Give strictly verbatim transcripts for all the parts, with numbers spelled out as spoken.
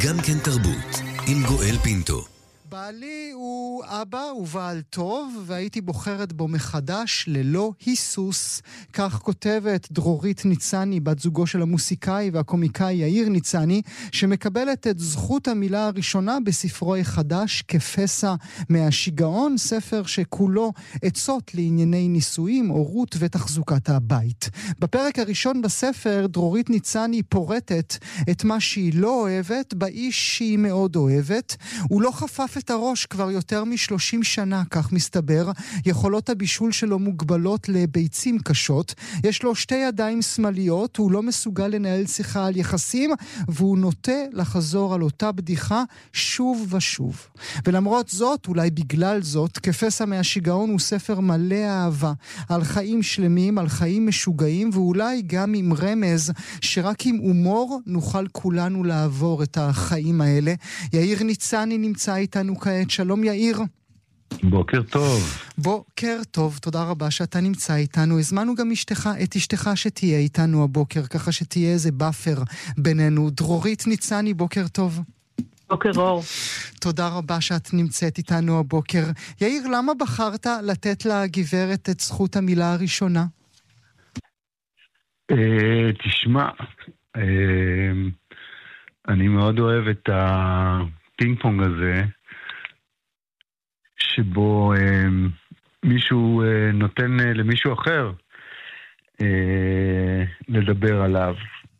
גם כן תרבות, עם גואל פינטו. בעלי הוא אבא ובעל טוב, והייתי בוחרת בו מחדש ללא היסוס. כך כותבת דרורית ניצני, בת זוגו של המוסיקאי והקומיקאי יאיר ניצני, שמקבלת את זכות המילה הראשונה בספרו החדש, כפסע מהשיגעון, ספר שכולו עצות לענייני נישואים, הורות ותחזוקת הבית. בפרק הראשון בספר, דרורית ניצני פורטת את מה שהיא לא אוהבת, באיש שהיא מאוד אוהבת. הוא לא חפף את הראש כבר יותר משלושים שנה, כך מסתבר. יכולות הבישול שלו מוגבלות לביצים קשות. יש לו שתי ידיים שמאליות, הוא לא מסוגל לנהל שיחה על יחסים, והוא נוטה לחזור על אותה בדיחה שוב ושוב. ולמרות זאת, אולי בגלל זאת, כפסע מהשיגעון הוא ספר מלא אהבה, על חיים שלמים, על חיים משוגעים, ואולי גם עם רמז שרק עם הומור נוכל כולנו לעבור את החיים האלה. יאיר ניצני נמצא איתנו כעת. שלום יאיר. בוקר טוב. בוקר טוב, תודה רבה שאתה נמצא איתנו. הזמנו גם אשתך, את אשתך שתהיה איתנו הבוקר, ככה שתהיה איזה באפר בינינו. דרורית ניצני, בוקר טוב. בוקר אור. תודה רבה שאת נמצאת איתנו הבוקר. יאיר, למה בחרת לתת לגברת את זכות המילה הראשונה? תשמע, אני מאוד אוהב את הפינג פונג הזה, שבו אה, מישהו אה, נותן אה, למישהו אחר אה, לדבר עליו,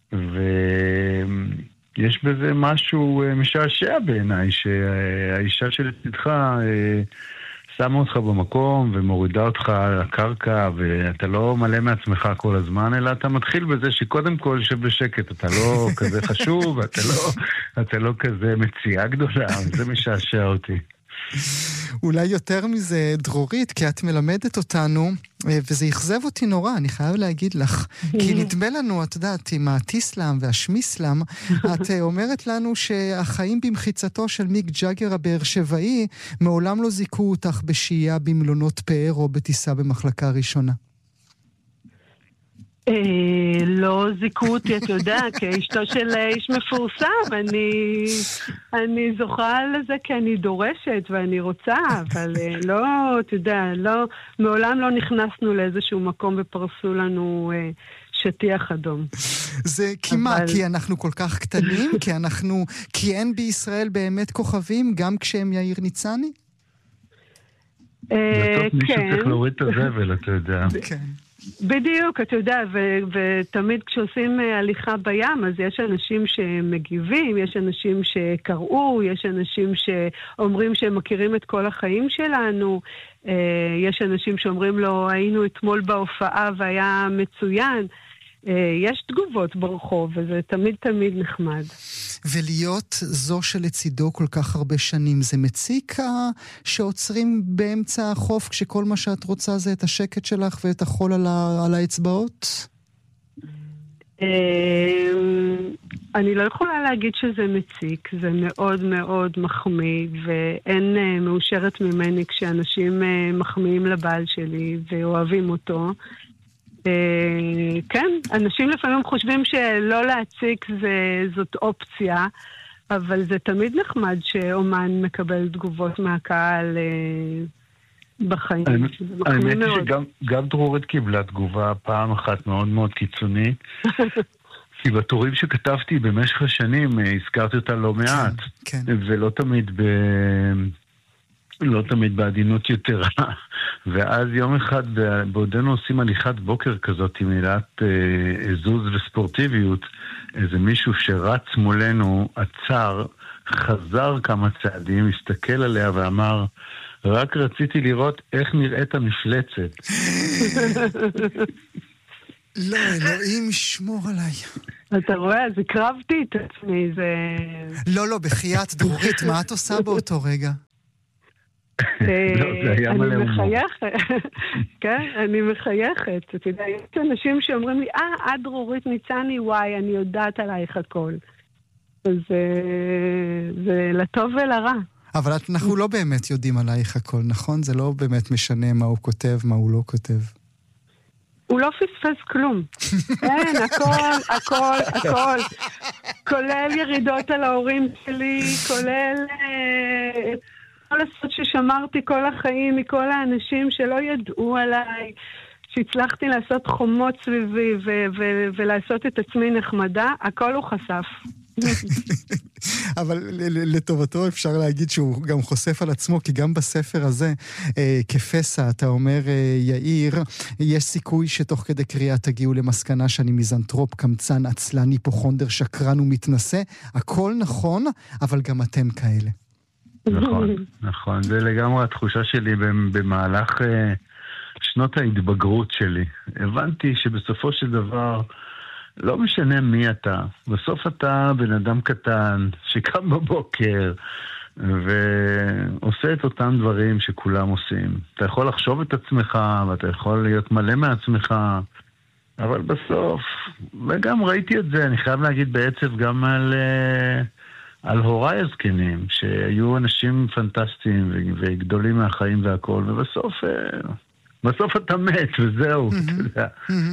ויש בזה משהו אה, משעשע בעיניי, שהאישה שלצדך אה, שמה אותך במקום ומורידה אותך על הקרקע, ואתה לא מלא מעצמך כל הזמן, אלא אתה מתחיל בזה שקודם כל שב בשקט, אתה לא כזה חשוב, אתה לא, אתה לא כזה מציאה גדולה, זה משעשע אותי. אולי יותר מזה, דרורית, כי את מלמדת אותנו, וזה יחזב אותי נורא, אני חייב להגיד לך, כי נדמה לנו, את יודעת, עם התיסלאם והשמיסלאם, את אומרת לנו שהחיים במחיצתו של מיק ג'אגר הבאר שבעי, מעולם לא זיקו אותך בשהייה במלונות פאר או בטיסה במחלקה ראשונה. לא זיקו אותי, אתה יודע, כאשתו של איש מפורסם, אני אני זוכה לזה כי אני דורשת ואני רוצה, אבל לא, אתה יודע, לא, מעולם לא נכנסנו לאיזשהו מקום ופרסו לנו שטיח אדום. זה כמעט, אבל... כי אנחנו כל כך קטנים, כי אנחנו, כי אין בישראל באמת כוכבים, גם כשהם יאיר ניצני? בסוף מישהו צריך להוריד את הזבל, אתה יודע. כן. בדיוק, אתה יודע, ו- ותמיד כשעושים הליכה בים, אז יש אנשים שמגיבים, יש אנשים שקראו, יש אנשים שאומרים שהם מכירים את כל החיים שלנו, יש אנשים שאומרים לו, היינו אתמול בהופעה והיה מצוין, יש תגובות ברחוב, וזה תמיד תמיד נחמד. ולהיות זו שלצידו כל כך הרבה שנים, זה מציק שעוצרים באמצע החוף, כשכל מה שאת רוצה זה את השקט שלך ואת החול על, ה- על האצבעות? אני לא יכולה להגיד שזה מציק, זה מאוד מאוד מחמיא, ואין מאושרת ממני כשאנשים מחמיאים לבעל שלי ואוהבים אותו. Uh, כן, אנשים לפעמים חושבים שלא להציק זה, זאת אופציה, אבל זה תמיד נחמד שאומן מקבל תגובות מהקהל uh, בחיים. האמת היא שגם גם דרורית קיבלה תגובה פעם אחת מאוד מאוד קיצונית, כי בטורים שכתבתי במשך השנים הזכרתי אותה לא מעט, כן, כן. ולא תמיד ב... לא תמיד בעדינות יתרה. ואז יום אחד בעודנו עושים הליכת בוקר כזאת עם מילת אה, זוז וספורטיביות, איזה מישהו שרץ מולנו, עצר, חזר כמה צעדים, הסתכל עליה ואמר, רק רציתי לראות איך נראית המפלצת. לא, אלוהים שמור עליי. אתה רואה, אז הקרבתי את עצמי, זה... לא, לא, בחייאת דרורית, מה את עושה באותו רגע? אני מחייכת, כן, אני מחייכת. אתה יודע, יש אנשים שאומרים לי, אה, את דרורית ניצני, וואי, אני יודעת עלייך הכל. אז זה לטוב ולרע. אבל אנחנו לא באמת יודעים עלייך הכל, נכון? זה לא באמת משנה מה הוא כותב, מה הוא לא כותב. הוא לא פספס כלום. אין, הכל, הכל, הכל. כולל ירידות על ההורים שלי, כולל אה, כל הסוד ששמרתי כל החיים מכל האנשים שלא ידעו עליי, שהצלחתי לעשות חומות סביבי ו- ו- ולעשות את עצמי נחמדה, הכל הוא חשף. אבל לטובתו אפשר להגיד שהוא גם חושף על עצמו, כי גם בספר הזה, אה, כפסע, אתה אומר, אה, יאיר, יש סיכוי שתוך כדי קריאה תגיעו למסקנה שאני מיזנטרופ, קמצן, עצלן, היפוכונדר, שקרן ומתנשא. הכל נכון, אבל גם אתם כאלה. נכון, נכון. זה לגמרי התחושה שלי במהלך אה, שנות ההתבגרות שלי. הבנתי שבסופו של דבר, לא משנה מי אתה, בסוף אתה בן אדם קטן שקם בבוקר ועושה את אותם דברים שכולם עושים. אתה יכול לחשוב את עצמך ואתה יכול להיות מלא מעצמך, אבל בסוף, וגם ראיתי את זה, אני חייב להגיד בעצב גם על, על הוריי הזקנים, שהיו אנשים פנטסטיים וגדולים מהחיים והכל, ובסוף בסוף אתה מת וזהו, אתה יודע.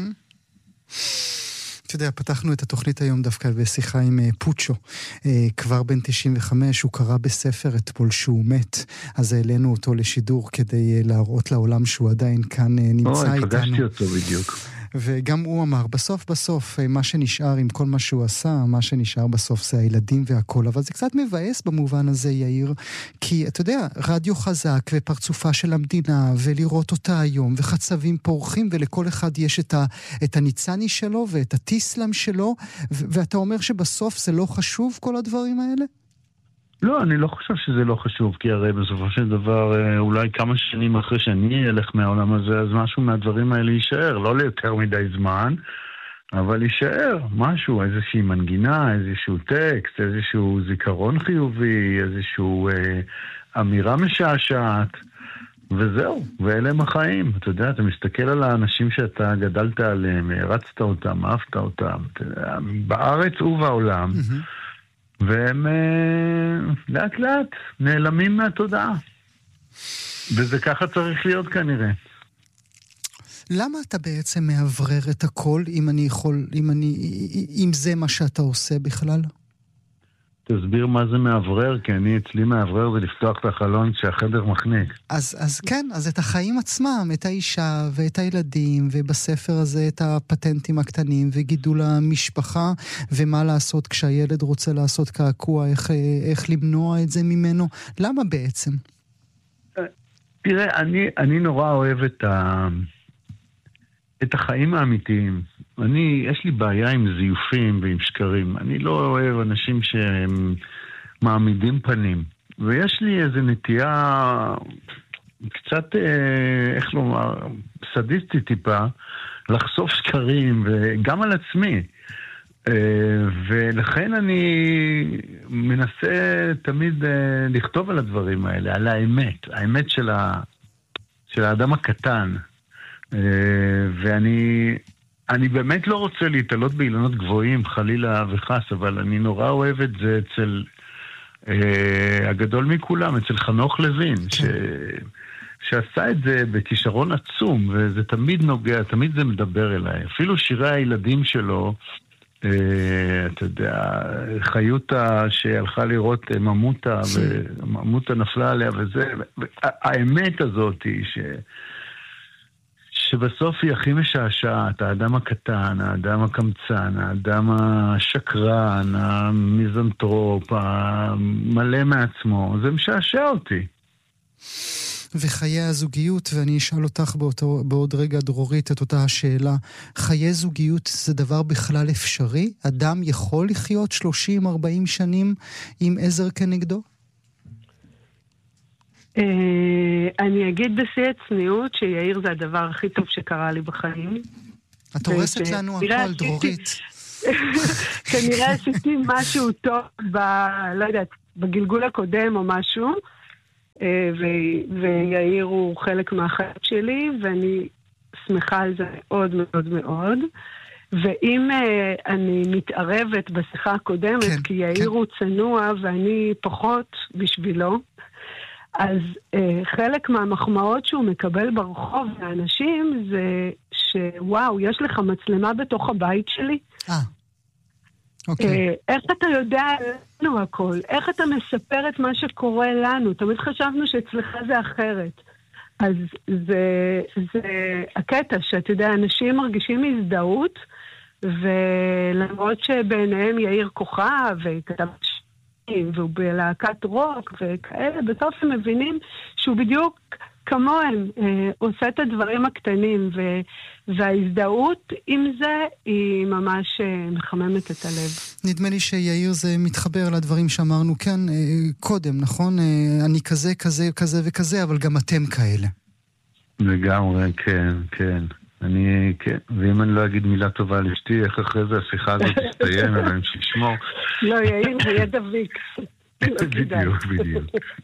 אתה יודע, פתחנו את התוכנית היום דווקא בשיחה עם פוצ'ו, כבר בן תשעים וחמש, הוא קרא בספר אתמול שהוא מת, אז העלינו אותו לשידור כדי להראות לעולם שהוא עדיין כאן נמצא איתנו. אוי, פגשתי אותו בדיוק. וגם הוא אמר, בסוף בסוף, מה שנשאר עם כל מה שהוא עשה, מה שנשאר בסוף זה הילדים והכל, אבל זה קצת מבאס במובן הזה, יאיר, כי אתה יודע, רדיו חזק ופרצופה של המדינה, ולראות אותה היום, וחצבים פורחים, ולכל אחד יש את, ה, את הניצני שלו, ואת הטיסלם שלו, ו- ואתה אומר שבסוף זה לא חשוב כל הדברים האלה? לא, אני לא חושב שזה לא חשוב, כי הרי בסופו של דבר, אולי כמה שנים אחרי שאני אלך מהעולם הזה, אז משהו מהדברים האלה יישאר, לא ליותר מדי זמן, אבל יישאר משהו, איזושהי מנגינה, איזשהו טקסט, איזשהו זיכרון חיובי, איזשהו אה, אמירה משעשעת, וזהו, ואלה הם החיים. אתה יודע, אתה מסתכל על האנשים שאתה גדלת עליהם, הרצת אותם, אהבת אותם, אתה יודע, בארץ ובעולם, mm-hmm. והם לאט לאט נעלמים מהתודעה. וזה ככה צריך להיות כנראה. למה אתה בעצם מעברר את הכל, אם אני יכול, אם אני, אם זה מה שאתה עושה בכלל? תסביר מה זה מעברר, כי אני אצלי מעברר זה לפתוח את החלון שהחדר מחניק. אז, אז כן, אז את החיים עצמם, את האישה ואת הילדים, ובספר הזה את הפטנטים הקטנים, וגידול המשפחה, ומה לעשות כשהילד רוצה לעשות קעקוע, איך, איך למנוע את זה ממנו. למה בעצם? תראה, אני, אני נורא אוהב את ה... את החיים האמיתיים. אני, יש לי בעיה עם זיופים ועם שקרים. אני לא אוהב אנשים שהם מעמידים פנים. ויש לי איזו נטייה קצת, איך לומר, סדיסטית טיפה, לחשוף שקרים, וגם על עצמי. ולכן אני מנסה תמיד לכתוב על הדברים האלה, על האמת. האמת של, ה, של האדם הקטן. ואני אני באמת לא רוצה להתעלות באילנות גבוהים, חלילה וחס, אבל אני נורא אוהב את זה אצל אה, הגדול מכולם, אצל חנוך לוין, ש, שעשה את זה בכישרון עצום, וזה תמיד נוגע, תמיד זה מדבר אליי. אפילו שירי הילדים שלו, אה, אתה יודע, חיותה שהלכה לראות ממותה, וממותה נפלה עליה, וזה, האמת הזאת היא ש... שבסוף היא הכי משעשעת, האדם הקטן, האדם הקמצן, האדם השקרן, המיזנטרופ, המלא מעצמו, זה משעשע אותי. וחיי הזוגיות, ואני אשאל אותך באותו, בעוד רגע דרורית את אותה השאלה, חיי זוגיות זה דבר בכלל אפשרי? אדם יכול לחיות שלושים ארבעים שנים עם עזר כנגדו? אני אגיד בשיא הצניעות שיאיר זה הדבר הכי טוב שקרה לי בחיים. את הורסת לנו הכל, דרורית. כנראה עשיתי משהו טוב ב... לא יודעת, בגלגול הקודם או משהו, ויאיר הוא חלק מהחיים שלי, ואני שמחה על זה מאוד מאוד מאוד. ואם אני מתערבת בשיחה הקודמת, כי יאיר הוא צנוע ואני פחות בשבילו, אז אה, חלק מהמחמאות שהוא מקבל ברחוב לאנשים זה שוואו, יש לך מצלמה בתוך הבית שלי? אה, אוקיי. איך אתה יודע לנו הכל? איך אתה מספר את מה שקורה לנו? תמיד חשבנו שאצלך זה אחרת. אז זה, זה הקטע שאתה יודע, אנשים מרגישים הזדהות, ולמרות שביניהם יאיר כוכב וכתב שנים, והוא בלהקת רוק וכאלה, בסוף הם מבינים שהוא בדיוק כמוהם, אה, עושה את הדברים הקטנים, ו, וההזדהות עם זה היא ממש אה, מחממת את הלב. נדמה לי שיאיר זה מתחבר לדברים שאמרנו כאן אה, קודם, נכון? אה, אני כזה, כזה, כזה וכזה, אבל גם אתם כאלה. לגמרי, כן, כן. אני, כן. ואם אני לא אגיד מילה טובה על אשתי, איך אחרי זה השיחה הזאת תסתיים, אבל אני שישמור. לא, יאיר, זה יהיה דביק. בדיוק, בדיוק.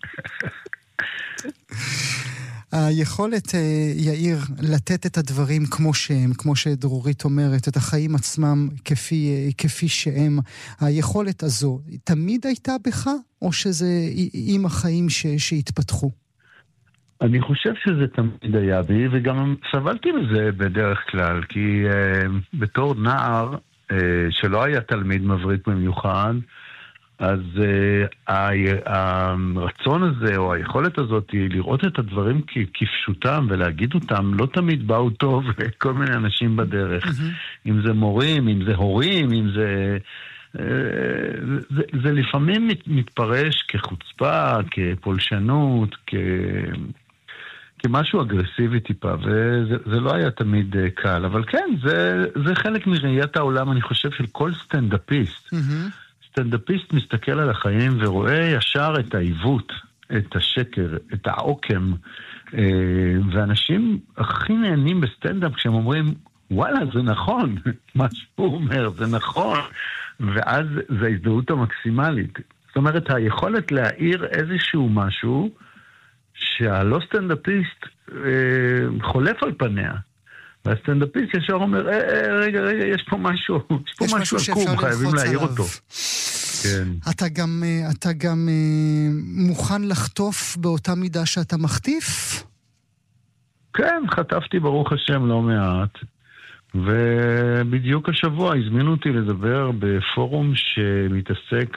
היכולת, יאיר, לתת את הדברים כמו שהם, כמו שדרורית אומרת, את החיים עצמם כפי, כפי שהם, היכולת הזו תמיד הייתה בך, או שזה עם החיים ש, שהתפתחו? אני חושב שזה תמיד היה בי, וגם סבלתי מזה בדרך כלל, כי uh, בתור נער uh, שלא היה תלמיד מבריק במיוחד, אז uh, הרצון הזה או היכולת הזאת היא לראות את הדברים כפשוטם ולהגיד אותם לא תמיד באו טוב לכל מיני אנשים בדרך. Mm-hmm. אם זה מורים, אם זה הורים, אם זה... Uh, זה, זה לפעמים מת, מתפרש כחוצפה, כפולשנות, כ... כמשהו אגרסיבי טיפה, וזה זה לא היה תמיד uh, קל. אבל כן, זה, זה חלק מראיית העולם, אני חושב, של כל סטנדאפיסט. Mm-hmm. סטנדאפיסט מסתכל על החיים ורואה ישר את העיוות, את השקר, את העוקם, ואנשים הכי נהנים בסטנדאפ כשהם אומרים, וואלה, זה נכון, מה שהוא אומר, זה נכון, ואז זה ההזדהות המקסימלית. זאת אומרת, היכולת להעיר איזשהו משהו שהלא סטנדאפיסט חולף על פניה. והסטנדאפיסט ישר אומר, רגע, רגע, יש פה משהו, יש פה משהו עקום, חייבים להעיר אותו. כן. אתה גם, אתה גם מוכן לחטוף באותה מידה שאתה מחטיף? כן, חטפתי ברוך השם לא מעט. ובדיוק השבוע הזמינו אותי לדבר בפורום שמתעסק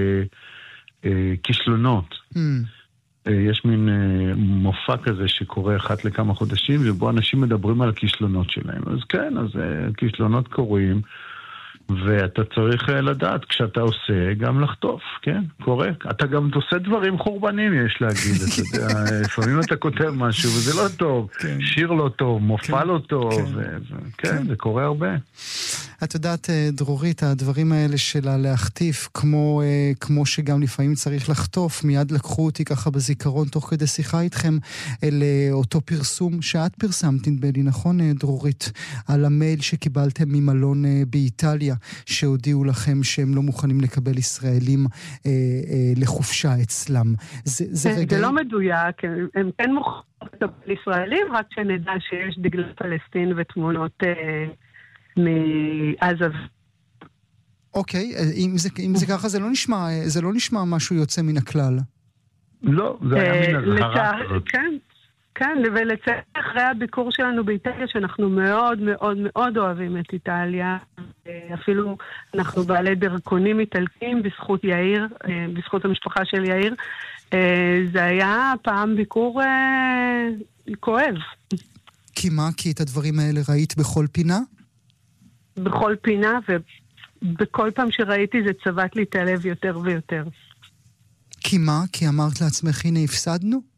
בכישלונות. Mm. יש מין מופע כזה שקורה אחת לכמה חודשים, ובו אנשים מדברים על הכישלונות שלהם. אז כן, אז כישלונות קורים, ואתה צריך לדעת, כשאתה עושה, גם לחטוף, כן? קורה. אתה גם עושה דברים חורבנים, יש להגיד. אתה יודע, לפעמים אתה כותב משהו, וזה לא טוב. כן. שיר לא טוב, מופע כן. לא טוב. כן. ו- ו- כן, כן, זה קורה הרבה. את יודעת, דרורית, הדברים האלה שלה להחטיף, כמו, כמו שגם לפעמים צריך לחטוף, מיד לקחו אותי ככה בזיכרון, תוך כדי שיחה איתכם, אל אותו פרסום שאת פרסמת, נדמה לי, נכון, דרורית, על המייל שקיבלתם ממלון באיטליה, שהודיעו לכם שהם לא מוכנים לקבל ישראלים אה, אה, לחופשה אצלם. זה, זה, זה, רגע... זה לא מדויק, הם, הם כן מוכנים לקבל ישראלים, רק שנדע שיש דגל פלסטין ותמונות אה, מעזה. אוקיי, אם זה, אם זה ככה, זה לא נשמע, זה לא נשמע משהו יוצא מן הכלל. לא, זה היה מן הזהרה. כן. כן, ולצער אחרי הביקור שלנו באיטליה, שאנחנו מאוד מאוד מאוד אוהבים את איטליה, אפילו אנחנו בעלי דרכונים איטלקים בזכות יאיר, בזכות המשפחה של יאיר, זה היה פעם ביקור כואב. כי מה? כי את הדברים האלה ראית בכל פינה? בכל פינה, ובכל פעם שראיתי זה צבט לי את הלב יותר ויותר. כי מה? כי אמרת לעצמך, הנה הפסדנו?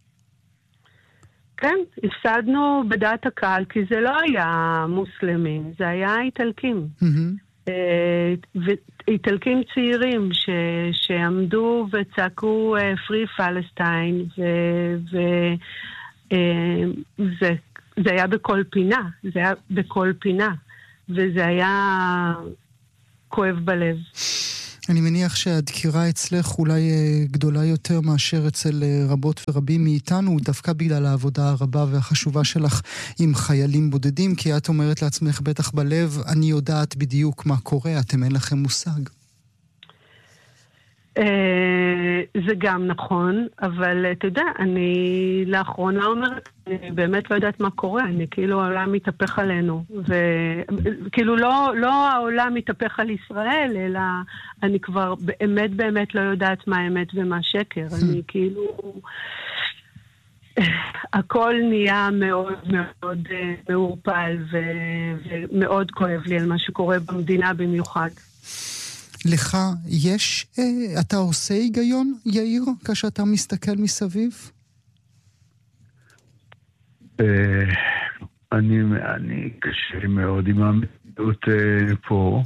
כן, הפסדנו בדעת הקהל, כי זה לא היה מוסלמים, זה היה איטלקים. Mm-hmm. איטלקים צעירים ש, שעמדו וצעקו Free Palestine, וזה זה היה בכל פינה, זה היה בכל פינה, וזה היה כואב בלב. אני מניח שהדקירה אצלך אולי גדולה יותר מאשר אצל רבות ורבים מאיתנו, דווקא בגלל העבודה הרבה והחשובה שלך עם חיילים בודדים, כי את אומרת לעצמך בטח בלב, אני יודעת בדיוק מה קורה, אתם אין לכם מושג. זה גם נכון, אבל אתה יודע, אני לאחרונה אומרת, אני באמת לא יודעת מה קורה, אני כאילו העולם מתהפך עלינו, וכאילו לא, לא העולם מתהפך על ישראל, אלא אני כבר באמת באמת לא יודעת מה האמת ומה שקר, אני כאילו... הכל נהיה מאוד מאוד מעורפל ומאוד כואב לי על מה שקורה במדינה במיוחד. לך יש, אתה עושה היגיון, יאיר, כשאתה מסתכל מסביב? אני, אני קשה מאוד עם המציאות פה.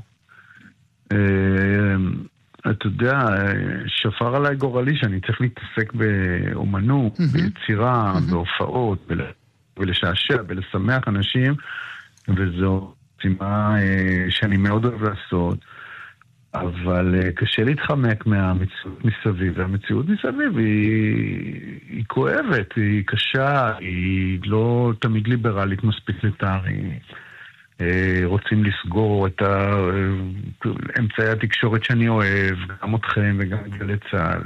אתה יודע, שפר עליי גורלי שאני צריך להתעסק באומנות, ביצירה, בהופעות, ולשעשע, ולשמח אנשים, וזו צימה שאני מאוד אוהב לעשות. אבל קשה להתחמק מהמציאות מסביב, והמציאות מסביב היא, היא כואבת, היא קשה, היא לא תמיד ליברלית מספיק לטעמי. רוצים לסגור את אמצעי התקשורת שאני אוהב, גם אתכם וגם גלי צהל.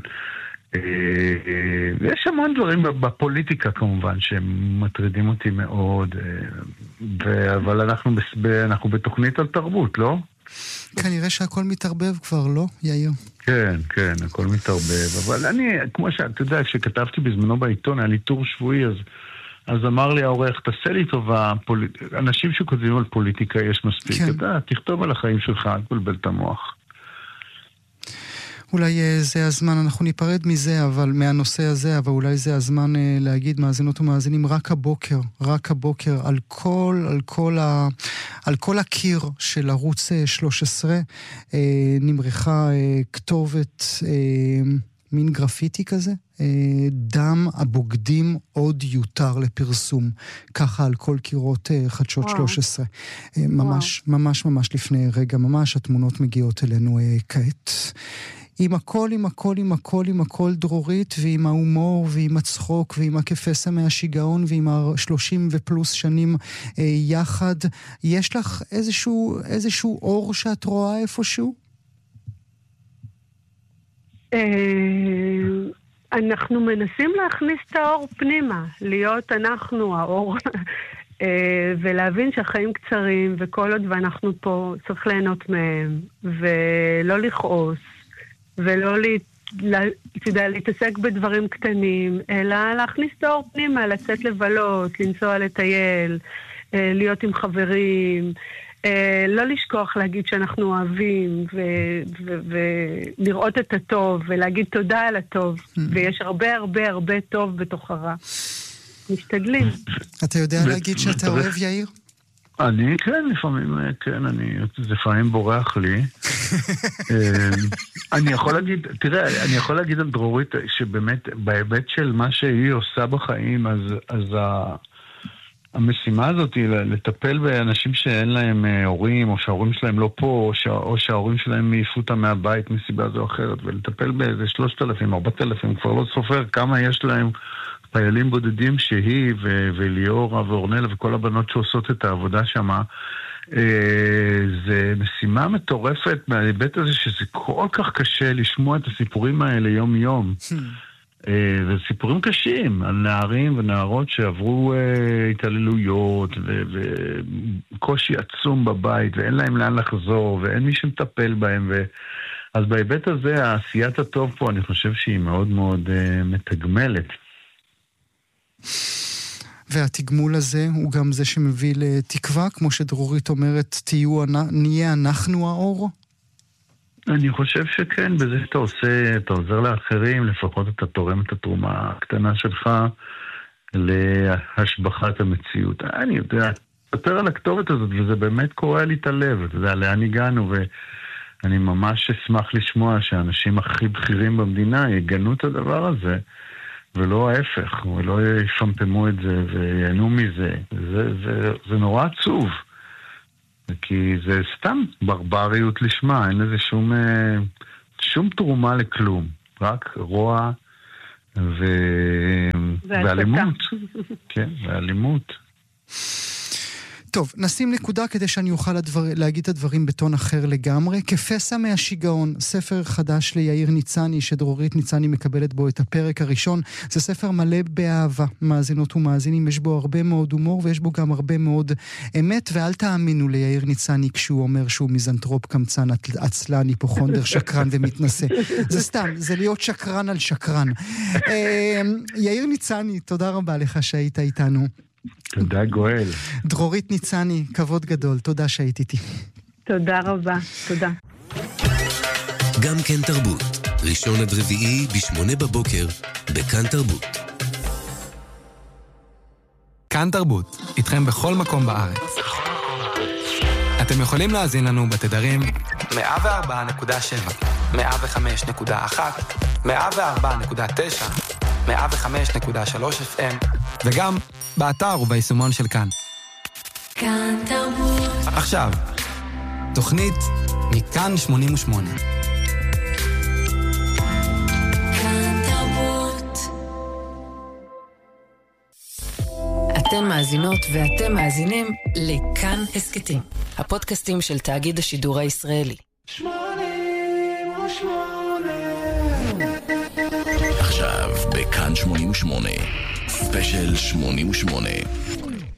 ויש המון דברים בפוליטיקה כמובן שמטרידים אותי מאוד, אבל אנחנו, אנחנו בתוכנית על תרבות, לא? כנראה שהכל מתערבב כבר, לא, יאיר? כן, כן, הכל מתערבב. אבל אני, כמו שאתה יודע, כשכתבתי בזמנו בעיתון, היה לי טור שבועי, אז, אז אמר לי העורך, תעשה לי טובה, פול... אנשים שכותבים על פוליטיקה יש מספיק. כן. אתה תכתוב על החיים שלך, אל תבלבל את המוח. אולי זה הזמן, אנחנו ניפרד מזה, אבל מהנושא הזה, אבל אולי זה הזמן להגיד, מאזינות ומאזינים, רק הבוקר, רק הבוקר, על כל, על כל, ה, על כל הקיר של ערוץ שלוש עשרה, נמרחה כתובת, מין גרפיטי כזה, דם הבוגדים עוד יותר לפרסום, ככה על כל קירות חדשות וואו. שלוש עשרה. ממש, וואו. ממש, ממש לפני רגע, ממש התמונות מגיעות אלינו כעת. עם הכל, עם הכל, עם הכל, עם הכל דרורית, ועם ההומור, ועם הצחוק, ועם הכפסע מהשיגעון, ועם השלושים ופלוס שנים אה, יחד. יש לך איזשהו, איזשהו אור שאת רואה איפשהו? אנחנו מנסים להכניס את האור פנימה, להיות אנחנו האור, ולהבין שהחיים קצרים, וכל עוד ואנחנו פה צריך ליהנות מהם, ולא לכעוס. ולא להתעסק בדברים קטנים, אלא להכניס את האור פנימה, לצאת לבלות, לנסוע לטייל, להיות עם חברים, לא לשכוח להגיד שאנחנו אוהבים, ולראות את הטוב, ולהגיד תודה על הטוב, ויש הרבה הרבה הרבה טוב בתוך הרע. משתדלים. אתה יודע להגיד שאתה אוהב, יאיר? אני, כן, לפעמים, כן, אני, זה לפעמים בורח לי. אני יכול להגיד, תראה, אני יכול להגיד על דרורית, שבאמת, בהיבט של מה שהיא עושה בחיים, אז, אז המשימה הזאת היא לטפל באנשים שאין להם הורים, או שההורים שלהם לא פה, או, שה, או שההורים שלהם מעיפו אותם מהבית מסיבה זו או אחרת, ולטפל באיזה שלושת אלפים, ארבעת אלפים, כבר לא סופר כמה יש להם, חיילים בודדים שהיא ו- וליאורה ואורנלה וכל הבנות שעושות את העבודה שמה, אה, זה משימה מטורפת מההיבט הזה שזה כל כך קשה לשמוע את הסיפורים האלה יום יום. אה, וסיפורים קשים על נערים ונערות שעברו אה, התעללויות ו- וקושי עצום בבית ואין להם לאן לחזור ואין מי שמטפל בהם ו... אז בהיבט הזה העשיית הטוב פה אני חושב שהיא מאוד מאוד אה, מתגמלת. והתגמול הזה הוא גם זה שמביא לתקווה, כמו שדרורית אומרת, תהיו, נהיה אנחנו האור? אני חושב שכן, בזה שאתה עושה, אתה עוזר לאחרים, לפחות אתה תורם את התרומה הקטנה שלך להשבחת המציאות. אני יודע, יותר על הכתובת הזאת, וזה באמת קורא לי את הלב, אתה יודע, לאן הגענו, ואני ממש אשמח לשמוע שהאנשים הכי בכירים במדינה יגנו את הדבר הזה, ולא ההפך, ולא יפמפמו את זה ויענו מזה. זה, זה, זה נורא עצוב. כי זה סתם ברבריות לשמה, אין לזה שום, שום תרומה לכלום. רק רוע ו... ואלימות. כן, ואלימות. טוב, נשים נקודה כדי שאני אוכל הדבר, להגיד את הדברים בטון אחר לגמרי. כפסע מהשיגעון, ספר חדש ליאיר ניצני, שדרורית ניצני מקבלת בו את הפרק הראשון. זה ספר מלא באהבה, מאזינות ומאזינים, יש בו הרבה מאוד הומור ויש בו גם הרבה מאוד אמת, ואל תאמינו ליאיר ניצני כשהוא אומר שהוא מיזנטרופ, קמצן, עצלן, היפוכונדר, שקרן ומתנשא. זה סתם, זה להיות שקרן על שקרן. יאיר ניצני, תודה רבה לך שהיית איתנו. תודה גואל. דרורית ניצני, כבוד גדול, תודה שהיית איתי. תודה רבה, תודה. גם כן תרבות, ראשון עד רביעי בשמונה בבוקר, בכאן תרבות. כאן תרבות, איתכם בכל מקום בארץ. אתם יכולים להאזין לנו בתדרים מאה וארבע נקודה שבע, מאה וחמש נקודה אחת, מאה וארבע נקודה תשע, מאה וחמש נקודה שלוש אף אם, וגם באתר וביישומון של כאן. כאן תרבות. עכשיו, תוכנית מכאן שמונים ושמונה. כאן תרבות. אתן מאזינות ואתם מאזינים לכאן הסקטים, הפודקאסטים של תאגיד השידור הישראלי. שמונים ושמונה. עכשיו בכאן שמונים ושמונה, ספיישל שמונים ושמונה.